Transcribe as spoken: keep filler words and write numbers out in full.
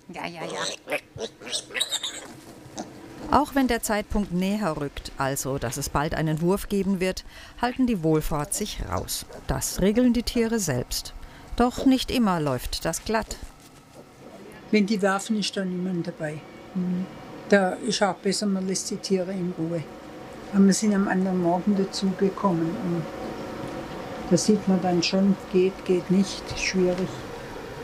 Ja, ja, ja. Auch wenn der Zeitpunkt näher rückt, also dass es bald einen Wurf geben wird, halten die Wohlfahrt sich raus. Das regeln die Tiere selbst. Doch nicht immer läuft das glatt. Wenn die werfen, ist da niemand dabei. Da ist auch besser, man lässt die Tiere in Ruhe. Aber wir sind am anderen Morgen dazugekommen und da sieht man dann schon, geht, geht nicht, schwierig.